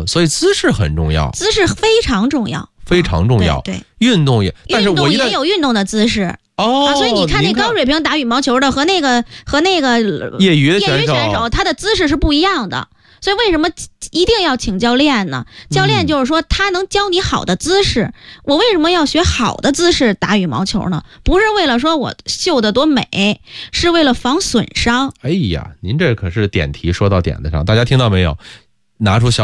所以姿势很重要， 姿势非常重要， 非常重要。 对， 运动也，但是我也有运动的姿势。所以你看那高水平打羽毛球的和那个业余选手，他的姿势是不一样的。所以为什么一定要请教练呢？教练就是说他能教你好的姿势。我为什么要学好的姿势打羽毛球呢？不是为了说我绣得多美，是为了防损伤。 哎呀，您这可是点题说到点子上，大家听到没有？拿出小